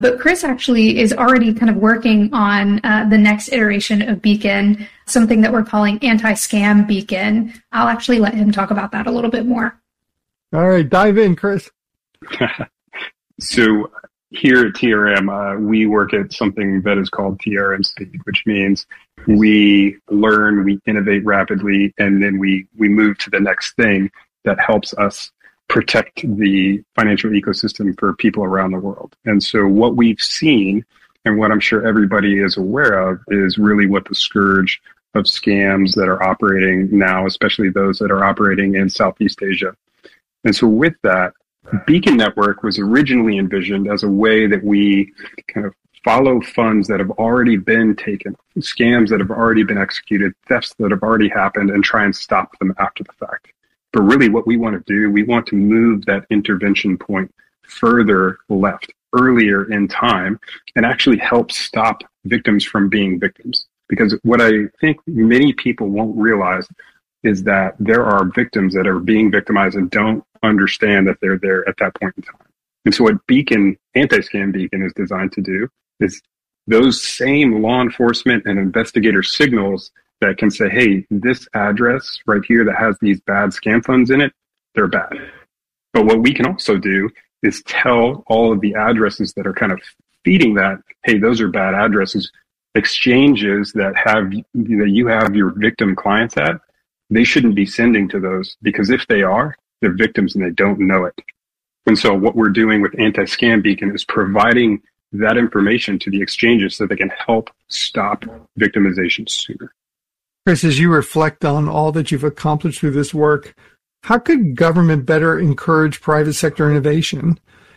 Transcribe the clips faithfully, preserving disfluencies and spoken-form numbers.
But Chris actually is already kind of working on uh, the next iteration of Beacon, something that we're calling Anti-Scam Beacon. I'll actually let him talk about that a little bit more. All right, dive in, Chris. So here at T R M, uh, we work at something that is called T R M Speed, which means we learn, we innovate rapidly, and then we, we move to the next thing that helps us protect the financial ecosystem for people around the world. And so what we've seen, and what I'm sure everybody is aware of, is really what the scourge of scams that are operating now, especially those that are operating in Southeast Asia. And so with that, Beacon Network was originally envisioned as a way that we kind of follow funds that have already been taken, scams that have already been executed, thefts that have already happened, and try and stop them after the fact. But really what we want to do, we want to move that intervention point further left, earlier in time, and actually help stop victims from being victims. Because what I think many people won't realize is that there are victims that are being victimized and don't understand that they're there at that point in time. And so what Beacon, Anti-Scam Beacon, is designed to do is those same law enforcement and investigator signals that can say, hey, this address right here that has these bad scam funds in it, they're bad. But what we can also do is tell all of the addresses that are kind of feeding that, hey, those are bad addresses, exchanges that have that you have your victim clients at, they shouldn't be sending to those, because if they are, they're victims and they don't know it. And so what we're doing with Anti-Scam Beacon is providing that information to the exchanges so they can help stop victimization sooner. Chris, as you reflect on all that you've accomplished through this work, how could government better encourage private sector innovation?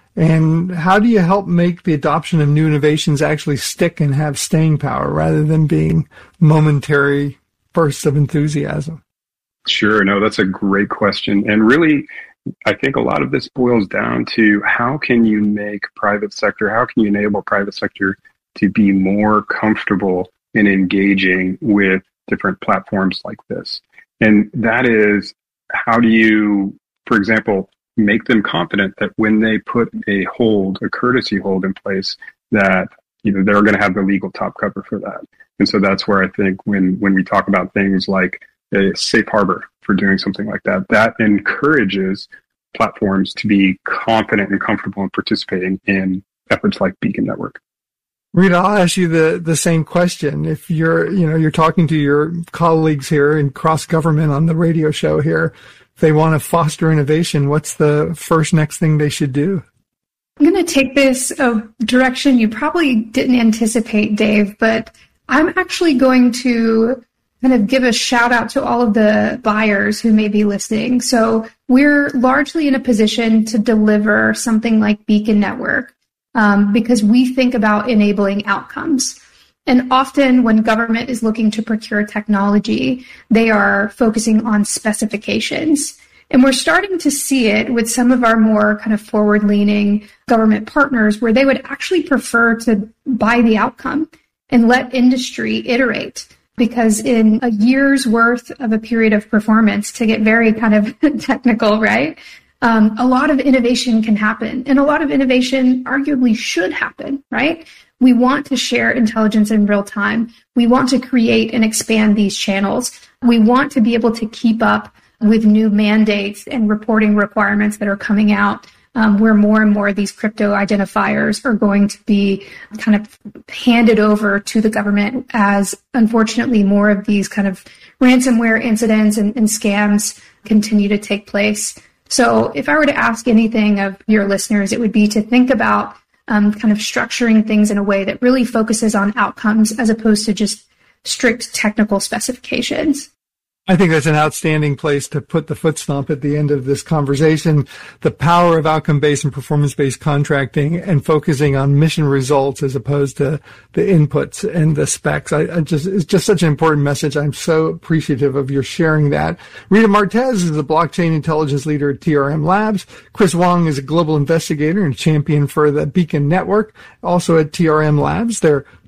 And how do you help make the adoption of new innovations actually stick and have staying power rather than being momentary bursts of enthusiasm? Sure. No, that's a great question. And really, I think a lot of this boils down to how can you make private sector, how can you enable private sector to be more comfortable in engaging with different platforms like this? And that is, how do you, for example, make them confident that when they put a hold, a courtesy hold in place, that you know they're going to have the legal top cover for that. And so that's where I think when when we talk about things like a safe harbor for doing something like that, that encourages platforms to be confident and comfortable in participating in efforts like Beacon Network. Rita, I'll ask you the, the same question. If you're, you know, you're talking to your colleagues here in cross government on the radio show here, if they want to foster innovation, what's the first next thing they should do? I'm going to take this a direction you probably didn't anticipate, Dave, but I'm actually going to kind of give a shout out to all of the buyers who may be listening. So we're largely in a position to deliver something like Beacon Network um, because we think about enabling outcomes. And often when government is looking to procure technology, they are focusing on specifications. And we're starting to see it with some of our more kind of forward-leaning government partners where they would actually prefer to buy the outcome and let industry iterate. Because in a year's worth of a period of performance, to get very kind of technical, right, um, a lot of innovation can happen. And a lot of innovation arguably should happen, right? We want to share intelligence in real time. We want to create and expand these channels. We want to be able to keep up with new mandates and reporting requirements that are coming out, um, where more and more of these crypto identifiers are going to be kind of handed over to the government as, unfortunately, more of these kind of ransomware incidents and, and scams continue to take place. So if I were to ask anything of your listeners, it would be to think about um, kind of structuring things in a way that really focuses on outcomes as opposed to just strict technical specifications. I think that's an outstanding place to put the foot stomp at the end of this conversation. The power of outcome-based and performance-based contracting and focusing on mission results as opposed to the inputs and the specs. I, I just, it's just such an important message. I'm so appreciative of your sharing that. Rita Martez is the blockchain intelligence leader at T R M Labs. Chris Wong is a global investigator and champion for the Beacon Network, also at T R M Labs. They're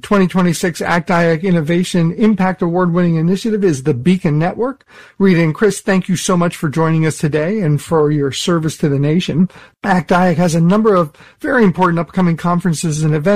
twenty twenty-six A C T I A C Innovation Impact Award-winning initiative is the Beacon Network. Rita and Chris, thank you so much for joining us today and for your service to the nation. A C T I A C has a number of very important upcoming conferences and events